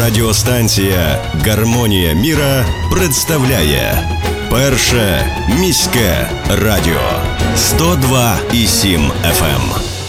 Радіостанція «Гармонія міра» представляє Перше міське радіо 102,7 FM.